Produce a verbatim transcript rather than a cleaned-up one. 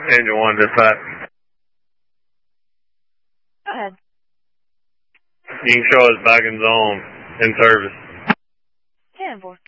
Angel one dispatch. Go ahead. You can show us back in zone, in service. ten four.